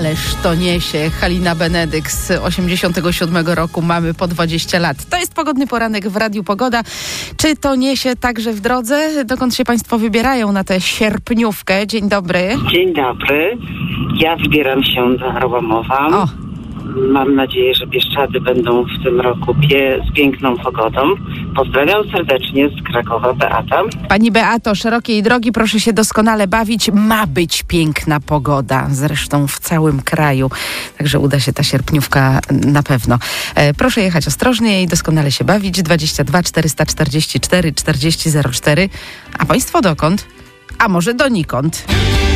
Ależ to niesie. Halina Benedyk z 87 roku, mamy po 20 lat. To jest pogodny poranek w Radiu Pogoda. Czy to niesie także w drodze? Dokąd się Państwo wybierają na tę sierpniówkę? Dzień dobry. Dzień dobry. Ja wybieram się do Rałamowa. O. Mam nadzieję, że Bieszczady będą w tym roku z piękną pogodą. Pozdrawiam serdecznie z Krakowa, Beata. Pani Beato, szerokiej drogi, proszę się doskonale bawić. Ma być piękna pogoda, zresztą w całym kraju. Także uda się ta sierpniówka na pewno. Proszę jechać ostrożnie i doskonale się bawić. 22 444 40 04. A Państwo dokąd? A może donikąd?